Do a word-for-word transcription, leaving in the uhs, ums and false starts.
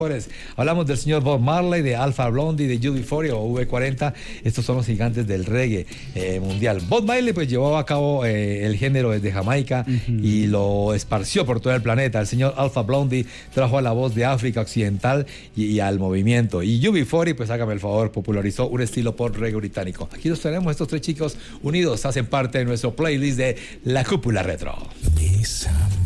Hablamos del señor Bob Marley, de Alpha Blondy, de U B cuarenta o V cuarenta. Estos son los gigantes del reggae eh, mundial. Bob Marley pues llevó a cabo eh, el género desde Jamaica uh-huh. y lo esparció por todo el planeta. El señor Alpha Blondy trajo a la voz de África Occidental y, y al movimiento. Y U B cuarenta, pues hágame el favor, popularizó un estilo pop reggae británico. Aquí los tenemos, estos tres chicos unidos hacen parte de nuestro playlist de La Cúpula Retro. Esa